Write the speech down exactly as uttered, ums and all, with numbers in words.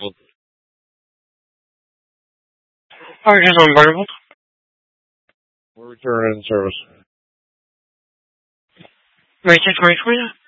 Or just on Barnable. We're returning service. May I take my for you?